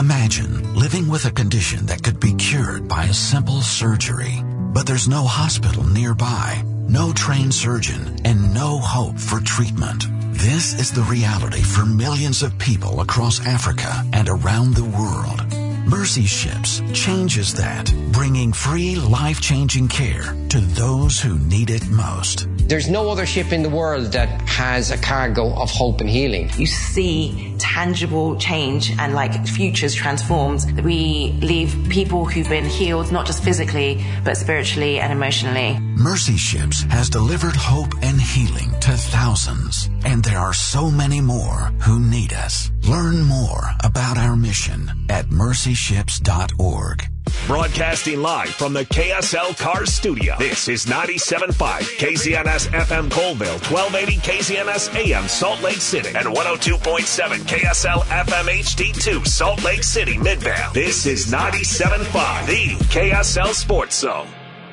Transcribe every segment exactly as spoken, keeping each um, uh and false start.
Imagine living with a condition that could be cured by a simple surgery, but there's no hospital nearby, no trained surgeon, and no hope for treatment. This is the reality for millions of people across Africa and around the world. Mercy Ships changes that, bringing free, life-changing care to those who need it most. There's no other ship in the world that has a cargo of hope and healing. You see tangible change and like futures transformed. We leave people who've been healed, not just physically, but spiritually and emotionally. Mercy Ships has delivered hope and healing to thousands, and there are so many more who need us. Learn more about our mission at mercy ships dot org. Broadcasting live from the K S L Cars Studio. This is ninety-seven point five K Z N S F M Colville, twelve eighty K Z N S A M Salt Lake City, and one oh two point seven K S L F M H D two Salt Lake City, Midvale. This is ninety-seven point five, the K S L Sports Zone.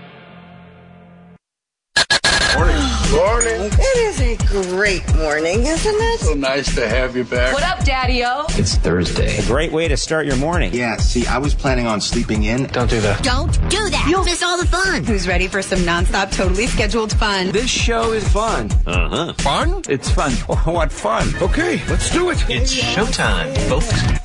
Morning. Morning. It is a great morning, isn't it? So nice to have you back. What up, Daddy-O? It's Thursday. A great way to start your morning. Yeah, see, I was planning on sleeping in. Don't do that. Don't do that. You'll miss all the fun. Who's ready for some nonstop, totally scheduled fun? This show is fun. Uh-huh. Fun? It's fun. Oh, what fun. Okay, let's do it. It's showtime, folks.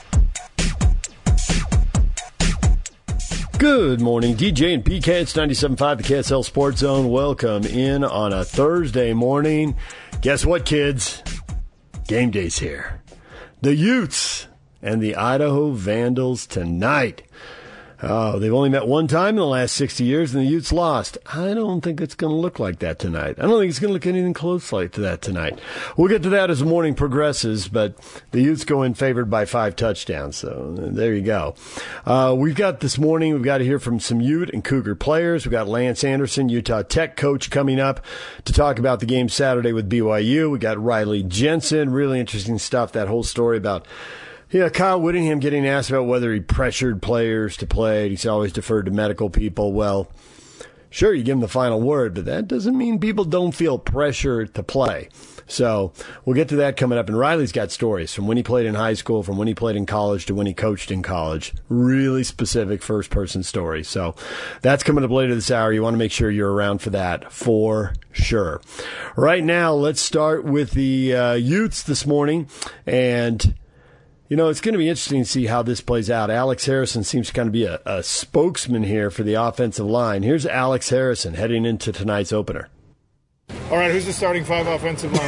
Good morning, D J and P K. It's ninety-seven point five, the K S L Sports Zone. Welcome in on a Thursday morning. Guess what, kids? Game day's here. The Utes and the Idaho Vandals tonight. Oh, they've only met one time in the last sixty years, and the Utes lost. I don't think it's going to look like that tonight. I don't think it's going to look anything close like to that tonight. We'll get to that as the morning progresses, but the Utes go in favored by five touchdowns, so there you go. Uh, we've got this morning, we've got to hear from some Ute and Cougar players. We've got Lance Anderson, Utah Tech coach, coming up to talk about the game Saturday with B Y U. We got Riley Jensen, really interesting stuff, that whole story about Yeah, Kyle Whittingham getting asked about whether he pressured players to play. He's always deferred to medical people. Well, sure, you give them the final word, but that doesn't mean people don't feel pressure to play. So we'll get to that coming up. And Riley's got stories from when he played in high school, from when he played in college to when he coached in college. Really specific first-person stories. So that's coming up later this hour. You want to make sure you're around for that for sure. Right now, let's start with the uh, Utes this morning. And you know, it's going to be interesting to see how this plays out. Alex Harrison seems to kind of be a, a spokesman here for the offensive line. Here's Alex Harrison heading into tonight's opener. All right, who's the starting five offensive line?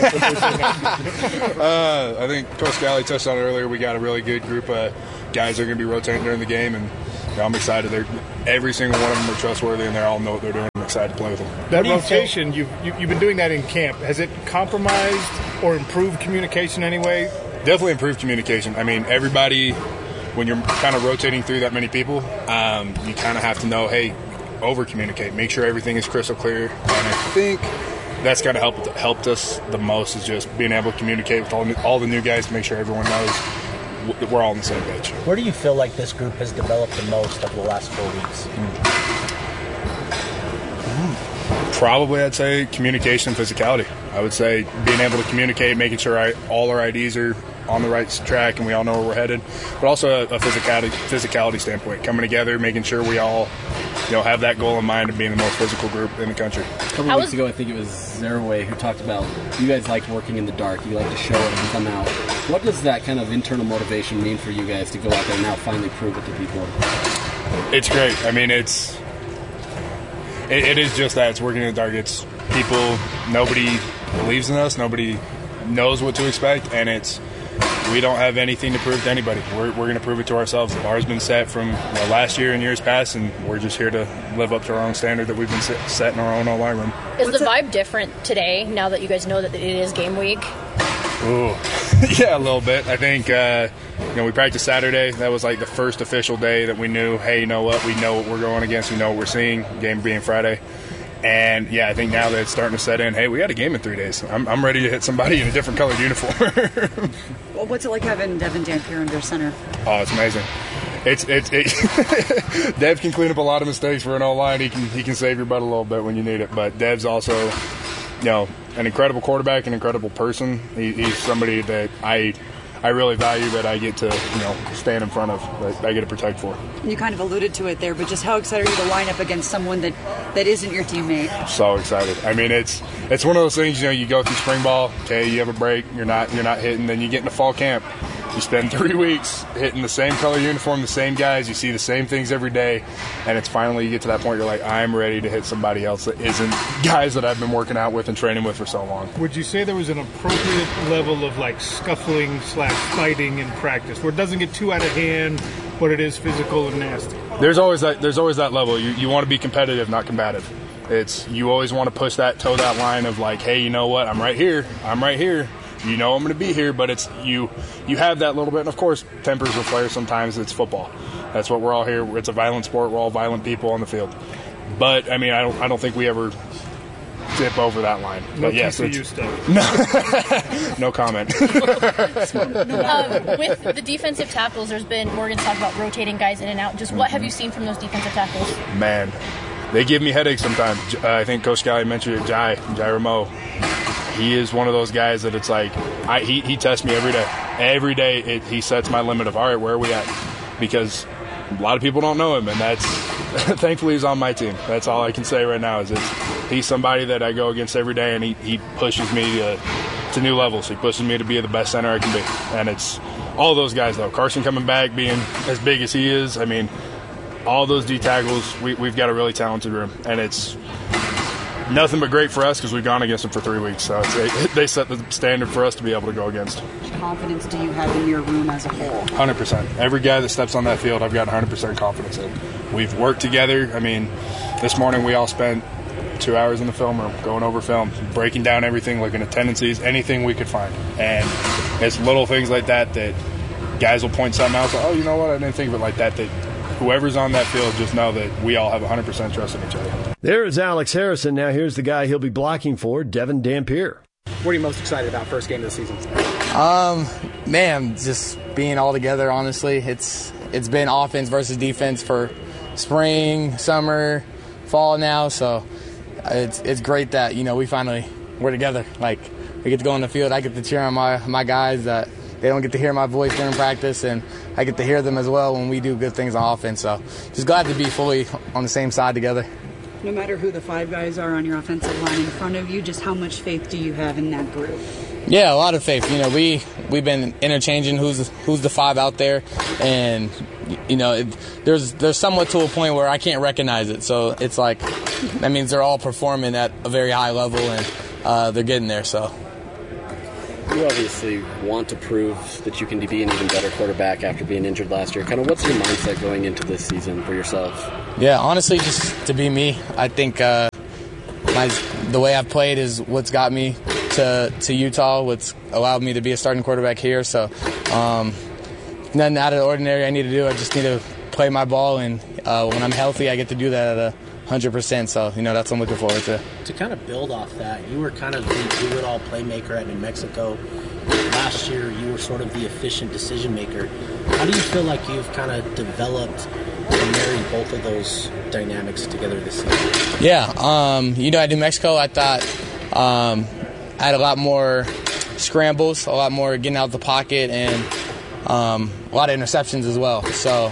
uh, I think Coach Galley touched on it earlier. We got a really good group of guys that are going to be rotating during the game, and you know, I'm excited. They're, every single one of them are trustworthy, and they all know what they're doing. I'm excited to play with them. That rotation, you've, you, you've been doing that in camp. Has it compromised or improved communication anyway? Definitely improved communication. I mean, everybody, when you're kind of rotating through that many people, um, you kind of have to know, hey, over-communicate. Make sure everything is crystal clear. And I think that's kind of helped helped us the most, is just being able to communicate with all, all the new guys to make sure everyone knows we're all on the same page. Where do you feel like this group has developed the most over the last four weeks? Mm. Probably, I'd say communication and physicality. I would say being able to communicate, making sure I, all our I Ds are on the right track and we all know where we're headed, but also a, a physicality physicality standpoint, coming together, making sure we all, you know, have that goal in mind of being the most physical group in the country. A couple of weeks ago, I think it was Zeraway who talked about you guys liked working in the dark, you like to show it and come out. What does that kind of internal motivation mean for you guys to go out there and now finally prove it to people? It's great. I mean, it's it, it is just that. It's working in the dark. It's people, nobody believes in us, nobody knows what to expect, and it's we don't have anything to prove to anybody. We're, we're going to prove it to ourselves. The bar's been set from you know, last year and years past, and we're just here to live up to our own standard that we've been set in our own O-line room. Is the vibe different today now that you guys know that it is game week? Ooh, yeah, a little bit. I think uh, you know we practiced Saturday. That was like the first official day that we knew, hey, you know what? We know what we're going against. We know what we're seeing. Game being Friday. And, yeah, I think now that it's starting to set in, hey, we got a game in three days. I'm, I'm ready to hit somebody in a different colored uniform. Well, what's it like having Devin Dampier under center? Oh, it's amazing. It's it's it, Dev can clean up a lot of mistakes for an O-line. He can he can save your butt a little bit when you need it. But Dev's also, you know, an incredible quarterback, an incredible person. He, he's somebody that I I really value that I get to, you know, stand in front of, that I get to protect for. You kind of alluded to it there, but just how excited are you to line up against someone that, that isn't your teammate? So excited. I mean, it's it's one of those things, you know, you go through spring ball, okay, you have a break, you're not you're not hitting, then you get into fall camp. You spend three weeks hitting the same color uniform, the same guys, you see the same things every day, and it's finally you get to that point you're like, I'm ready to hit somebody else that isn't guys that I've been working out with and training with for so long. Would you say there was an appropriate level of like scuffling slash fighting in practice where it doesn't get too out of hand, but it is physical and nasty? There's always that there's always that level. You you want to be competitive, not combative. It's you always want to push that toe that line of like, hey, you know what, I'm right here, I'm right here. You know I'm going to be here, but it's you you have that little bit. And, of course, tempers will flare sometimes. It's football. That's what we're all here. It's a violent sport. We're all violent people on the field. But, I mean, I don't I don't think we ever dip over that line. No but yes, T C U stuff. No, no comment. um, with the defensive tackles, there's been, Morgan's talked about rotating guys in and out. Just what have you seen from those defensive tackles? Man, they give me headaches sometimes. Uh, I think Coach Scally mentioned it, Jai, Jai Ramo. He is one of those guys that it's like, I, he, he tests me every day. Every day it, he sets my limit of, all right, where are we at? Because a lot of people don't know him, and that's thankfully he's on my team. That's all I can say right now is it's, he's somebody that I go against every day, and he, he pushes me to, to new levels. He pushes me to be the best center I can be. And it's all those guys, though. Carson coming back, being as big as he is, I mean, all those D tackles, we, we've got a really talented room. And it's nothing but great for us because we've gone against them for three weeks. So it's, they, they set the standard for us to be able to go against. How much confidence do you have in your room as a whole? one hundred percent. Every guy that steps on that field, I've got one hundred percent confidence in. We've worked together. I mean, this morning we all spent two hours in the film room going over film, breaking down everything, looking at tendencies, anything we could find. And it's little things like that that guys will point something out. So, oh, you know what? I didn't think of it like that. That whoever's on that field, just know that we all have one hundred percent trust in each other. There is Alex Harrison. Now here's the guy he'll be blocking for, Devin Dampier. What are you most excited about first game of the season? Um, man, just being all together, honestly. It's it's been offense versus defense for spring, summer, fall now, so it's it's great that, you know, we finally we're together. Like, we get to go on the field. I get to cheer on my, my guys that they don't get to hear my voice during practice, and I get to hear them as well when we do good things on offense. So just glad to be fully on the same side together. No matter who the five guys are on your offensive line in front of you, just how much faith do you have in that group? Yeah, a lot of faith. You know, we we've been interchanging who's who's the five out there, and you know, it, there's there's somewhat to a point where I can't recognize it. So it's like that means they're all performing at a very high level, and uh, they're getting there. So. You obviously want to prove that you can be an even better quarterback after being injured last year. Kind of what's your mindset going into this season for yourself? Yeah, honestly, just to be me. I think uh, my the way I've played is what's got me to to Utah, what's allowed me to be a starting quarterback here. So um, nothing out of the ordinary I need to do. I just need to play my ball, and uh, when I'm healthy, I get to do that at a one hundred percent, so, you know, that's what I'm looking forward to. To kind of build off that, you were kind of the do-it-all playmaker at New Mexico. Last year, you were sort of the efficient decision-maker. How do you feel like you've kind of developed and married both of those dynamics together this season? Yeah, um, you know, at New Mexico, I thought um, I had a lot more scrambles, a lot more getting out of the pocket, and um, a lot of interceptions as well. So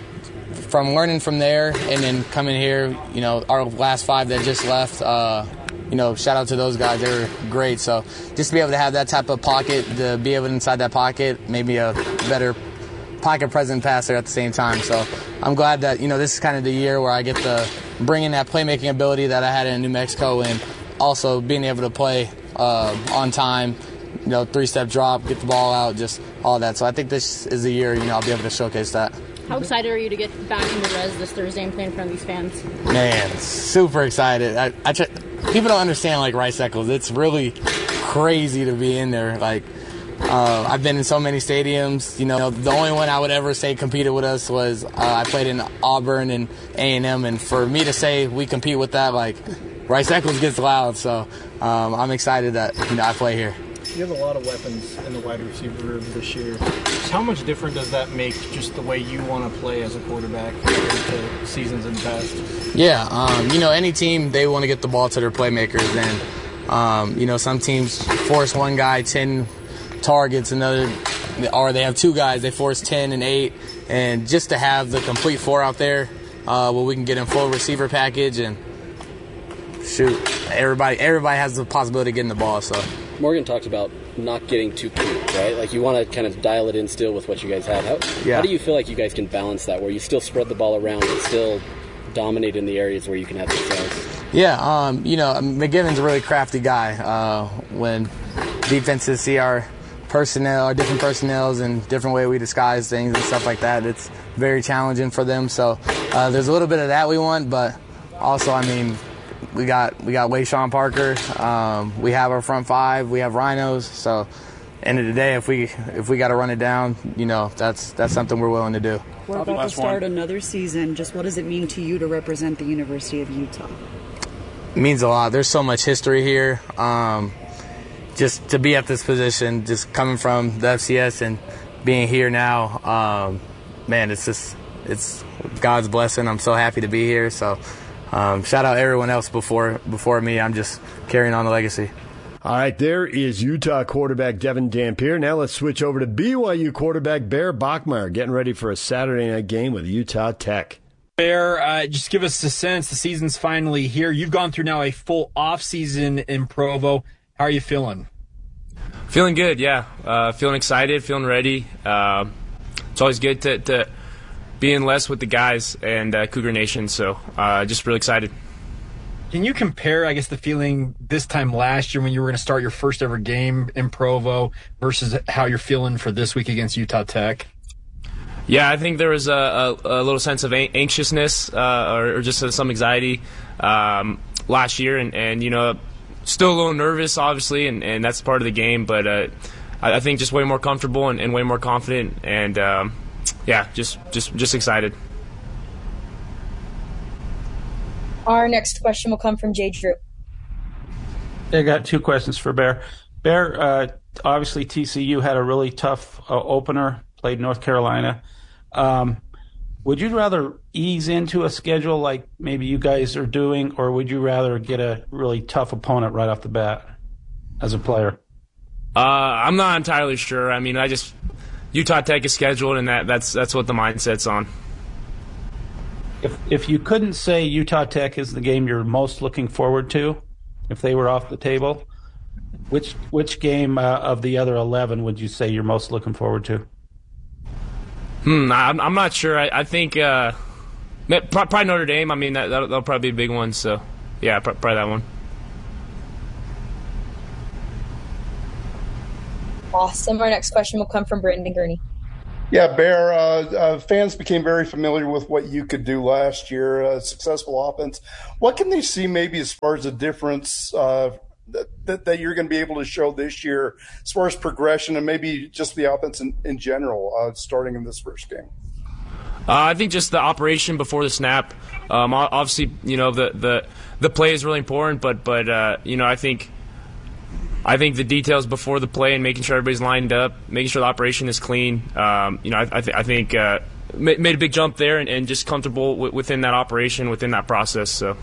from learning from there and then coming here, you know, our last five that just left, uh, you know, shout out to those guys. They were great. So just to be able to have that type of pocket, to be able to inside that pocket, maybe a better pocket present passer at the same time. So I'm glad that, you know, this is kind of the year where I get to bring in that playmaking ability that I had in New Mexico, and also being able to play uh, on time, you know, three-step drop, get the ball out, just all that. So I think this is the year, you know, I'll be able to showcase that. How excited are you to get back into res this Thursday and play in front of these fans? Man, super excited. I, I try, people don't understand, like, Rice Eccles. It's really crazy to be in there. Like, uh, I've been in so many stadiums. You know, the only one I would ever say competed with us was uh, I played in Auburn and A and M, and for me to say we compete with that, like, Rice Eccles gets loud. So um, I'm excited that, you know, I play here. You have a lot of weapons in the wide receiver room this year. Just how much different does that make just the way you want to play as a quarterback compared to seasons in the past? Yeah, um, you know, any team, they want to get the ball to their playmakers. And, um, you know, some teams force one guy ten targets, another or they have two guys, they force ten and eight, and just to have the complete four out there, uh, where we can get in full receiver package and shoot, everybody everybody has the possibility of getting the ball. So Morgan talked about not getting too cute, right? Like you want to kind of dial it in still with what you guys have. How, yeah. how do you feel like you guys can balance that, where you still spread the ball around but still dominate in the areas where you can have success? Yeah, um, you know, McGivern's a really crafty guy. Uh, when defenses see our personnel, our different personnels, and different way we disguise things and stuff like that, it's very challenging for them. So uh, there's a little bit of that we want, but also, I mean, we got we got Wayshawn Parker. Um, we have our front five. We have Rhinos. So, end of the day, if we if we got to run it down, you know, that's that's something we're willing to do. We're about to start another season. Just what does it mean to you to represent the University of Utah? It means a lot. There's so much history here. Um, just to be at this position, just coming from the F C S and being here now, um, man, it's just it's God's blessing. I'm so happy to be here. So um, shout out everyone else before before me. I'm just carrying on the legacy. All right, there is Utah quarterback Devin Dampier. Now let's switch over to B Y U quarterback Bear Bachmeier, getting ready for a Saturday night game with Utah Tech. Bear, uh, just give us a sense. The season's finally here. You've gone through now a full off season in Provo. How are you feeling? Feeling good, yeah. Uh, feeling excited, feeling ready. Uh, it's always good to, to be in less with the guys and uh, Cougar Nation, so uh, just really excited. Can you compare, I guess, the feeling this time last year when you were going to start your first ever game in Provo versus how you're feeling for this week against Utah Tech? Yeah, I think there was a, a, a little sense of anxiousness uh, or, or just some anxiety um, last year, and, and, you know, still a little nervous, obviously, and, and that's part of the game, but uh, I, I think just way more comfortable and, and way more confident, and, um, yeah, just, just, just excited. Our next question will come from Jay Drew. I got two questions for Bear. Bear, uh, obviously T C U had a really tough uh, opener, played North Carolina. Um, would you rather ease into a schedule like maybe you guys are doing, or would you rather get a really tough opponent right off the bat as a player? Uh, I'm not entirely sure. I mean, I just Utah Tech is scheduled, and that, that's that's what the mindset's on. If if you couldn't say Utah Tech is the game you're most looking forward to, if they were off the table, which which game uh, of the other eleven would you say you're most looking forward to? Hmm, I'm, I'm not sure. I, I think uh, probably Notre Dame. I mean, that, that'll, that'll probably be a big one. So, yeah, probably that one. Awesome. Our next question will come from Britton Gurney. Yeah, Bear, uh, uh, fans became very familiar with what you could do last year, uh, successful offense. What can they see maybe as far as a difference uh, that, that you're going to be able to show this year as far as progression and maybe just the offense in, in general uh, starting in this first game? Uh, I think just the operation before the snap. Um, obviously, you know, the, the, the play is really important, but, but uh, you know, I think – I think the details before the play and making sure everybody's lined up, making sure the operation is clean. Um, you know, I, I, th- I think uh, made a big jump there, and, and just comfortable w- within that operation, within that process. So.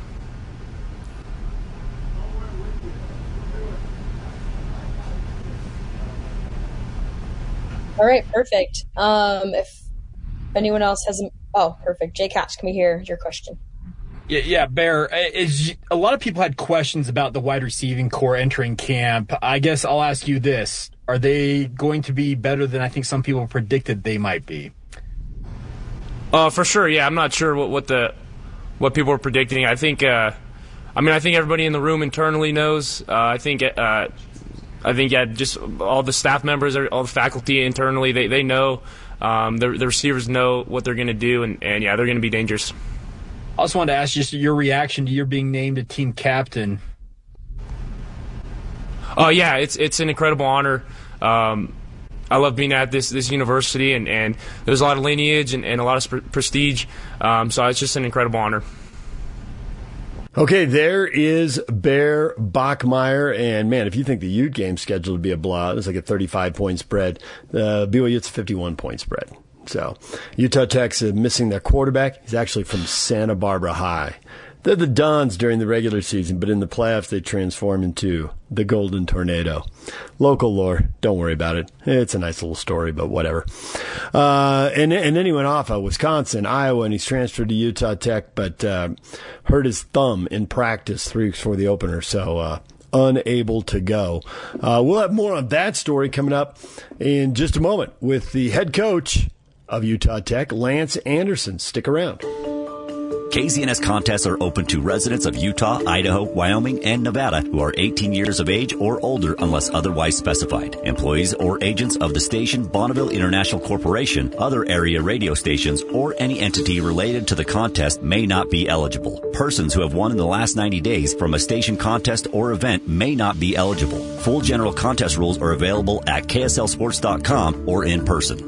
All right, perfect. Um, if anyone else has, oh, perfect. Jay Cash, can we hear your question? Yeah, yeah, Bear, is, a lot of people had questions about the wide receiving core entering camp. I guess I'll ask you this. Are they going to be better than I think some people predicted they might be? Uh, for sure, yeah. I'm not sure what, what the what people were predicting. I think, uh, I mean, I think everybody in the room internally knows. Uh, I think, uh, I think, yeah, just all the staff members, all the faculty internally, they they know. Um, the, the receivers know what they're going to do, and, and yeah, they're going to be dangerous. I also wanted to ask just your reaction to your being named a team captain. Oh yeah, it's it's an incredible honor. Um, I love being at this this university, and, and there's a lot of lineage and, and a lot of prestige. Um, so it's just an incredible honor. Okay, there is Bear Bachmeier, and man, if you think the Ute game's scheduled to be a blowout, it's like a thirty-five point spread. Uh, B Y U, it's a fifty-one point spread. So Utah Tech's uh, missing their quarterback. He's actually from Santa Barbara High. They're the Dons during the regular season, but in the playoffs they transform into the Golden Tornado. Local lore, don't worry about it. It's a nice little story, but whatever. Uh, and, and then he went off of Wisconsin, Iowa, and he's transferred to Utah Tech, but uh, hurt his thumb in practice three weeks before the opener, so uh, unable to go. Uh, we'll have more on that story coming up in just a moment with the head coach of Utah Tech, Lance Anderson. Stick around. K Z N S contests are open to residents of Utah, Idaho, Wyoming, and Nevada who are eighteen years of age or older unless otherwise specified. Employees or agents of the station, Bonneville International Corporation, other area radio stations, or any entity related to the contest may not be eligible. Persons who have won in the last ninety days from a station contest or event may not be eligible. Full general contest rules are available at K S L sports dot com or in person.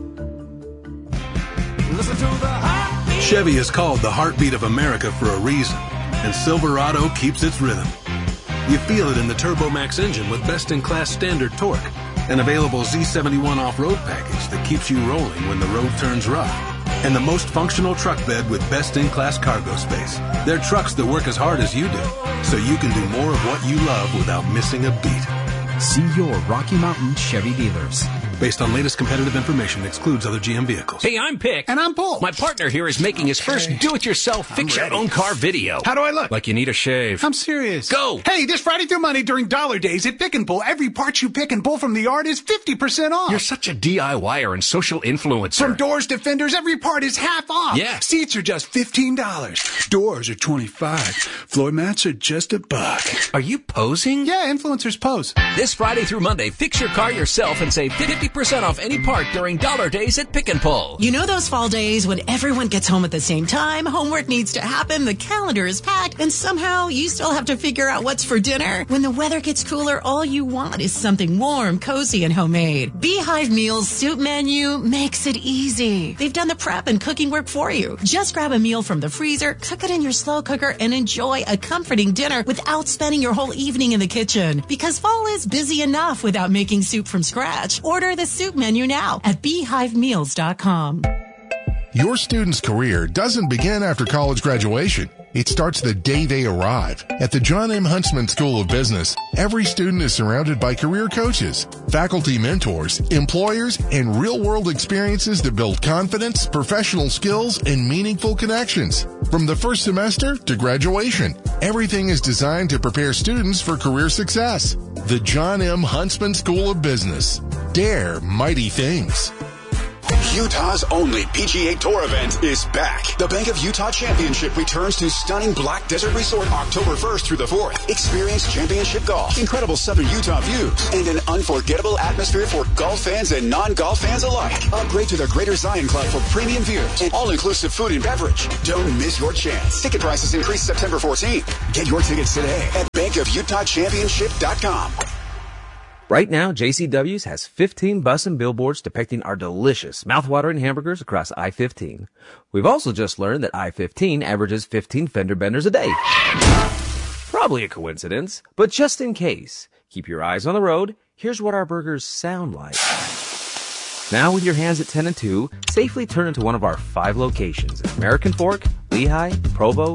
Listen to the Chevy is called the heartbeat of America for a reason, and Silverado keeps its rhythm. You feel it in the TurboMax engine with best-in-class standard torque, an available Z seventy-one off-road package that keeps you rolling when the road turns rough, and the most functional truck bed with best-in-class cargo space. They're trucks that work as hard as you do, so you can do more of what you love without missing a beat. See your Rocky Mountain Chevy dealers. Based on latest competitive information, excludes other G M vehicles. Hey, I'm Pick. And I'm Paul. My partner here is making his first do-it-yourself fix-your-own-car video. How do I look? Like you need a shave. I'm serious. Go! Hey, this Friday through Monday during Dollar Days at Pick and Pull, every part you pick and pull from the yard is fifty percent off. You're such a DIYer and social influencer. From doors to fenders, every part is half off. Yeah. Seats are just fifteen dollars. Doors are twenty-five dollars. Floor mats are just a buck. Are you posing? Yeah, influencers pose. This Friday through Monday, fix your car yourself and save fifty percent off any part during Dollar Days at Pick and Pull. You know those fall days when everyone gets home at the same time, homework needs to happen, the calendar is packed, and somehow you still have to figure out what's for dinner? When the weather gets cooler, all you want is something warm, cozy, and homemade. Beehive Meals Soup Menu makes it easy. They've done the prep and cooking work for you. Just grab a meal from the freezer, cook it in your slow cooker, and enjoy a comforting dinner without spending your whole evening in the kitchen. Because fall is busy enough without making soup from scratch. Order the soup menu now at beehive meals dot com. Your student's career doesn't begin after college graduation. It starts the day they arrive. At the John M. Huntsman School of Business, every student is surrounded by career coaches, faculty mentors, employers, and real-world experiences that build confidence, professional skills, and meaningful connections. From the first semester to graduation, everything is designed to prepare students for career success. The John M. Huntsman School of Business. Dare mighty things. Utah's only P G A Tour event is back. The Bank of Utah Championship returns to stunning Black Desert Resort October first through the fourth. Experience championship golf, incredible southern Utah views, and an unforgettable atmosphere for golf fans and non-golf fans alike. Upgrade to the Greater Zion Club for premium views and all-inclusive food and beverage. Don't miss your chance. Ticket prices increase September fourteenth. Get your tickets today at bank of utah championship dot com. Right now, J C W's has fifteen bus and billboards depicting our delicious, mouthwatering hamburgers across I fifteen. We've also just learned that I fifteen averages fifteen fender benders a day. Probably a coincidence, but just in case, keep your eyes on the road. Here's what our burgers sound like. Now with your hands at ten and two, safely turn into one of our five locations: American Fork, Lehigh, Provo,